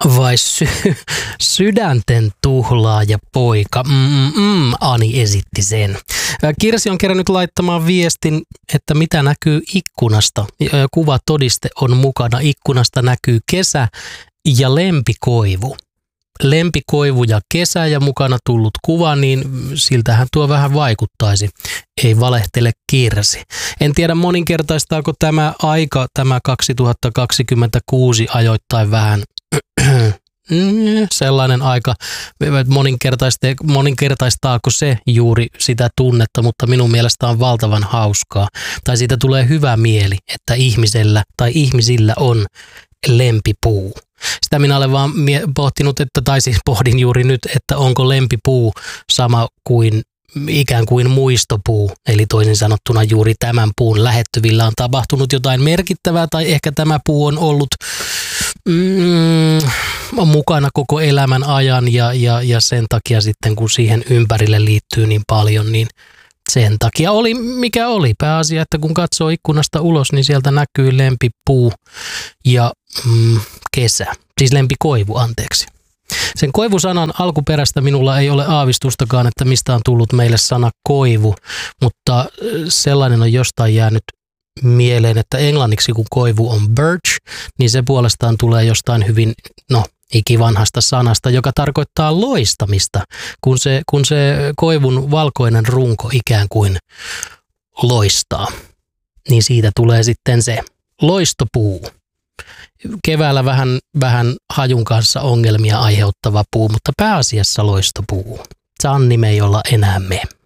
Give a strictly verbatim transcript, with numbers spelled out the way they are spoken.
vai sy- sydänten tuhlaaja poika? Mm-mm, Ani esitti sen. Kirsi on kerännyt laittamaan viestin, että mitä näkyy ikkunasta. Kuvatodiste on mukana. Ikkunasta näkyy kesä ja lempikoivu. Lempikoivu ja kesä ja mukana tullut kuva, niin siltähän tuo vähän vaikuttaisi. Ei valehtele Kirsi. En tiedä moninkertaistaako tämä aika, tämä kaksituhattakaksikymmentäkuusi ajoittain vähän sellainen aika, moninkertaistaako se juuri sitä tunnetta, mutta minun mielestä on valtavan hauskaa. Tai siitä tulee hyvä mieli, että ihmisellä tai ihmisillä on lempipuu. Sitä minä olen vaan pohtinut, että, tai siis pohdin juuri nyt, että onko lempipuu sama kuin ikään kuin muistopuu, eli toisin sanottuna juuri tämän puun lähettyvillä on tapahtunut jotain merkittävää, tai ehkä tämä puu on ollut mm, mukana koko elämän ajan, ja, ja, ja sen takia sitten, kun siihen ympärille liittyy niin paljon, niin sen takia oli mikä oli. Pääasia, että kun katsoo ikkunasta ulos, niin sieltä näkyy lempipuu ja mm, kesä. Siis lempikoivu, anteeksi. Sen koivusanan alkuperäistä minulla ei ole aavistustakaan, että mistä on tullut meille sana koivu, mutta sellainen on jostain jäänyt mieleen, että englanniksi kun koivu on birch, niin se puolestaan tulee jostain hyvin, no ikivanhasta sanasta, joka tarkoittaa loistamista, kun se, kun se koivun valkoinen runko ikään kuin loistaa. Niin siitä tulee sitten se loistopuu. Keväällä vähän, vähän hajun kanssa ongelmia aiheuttava puu, mutta pääasiassa loistopuu. Sanni me ei olla enää me.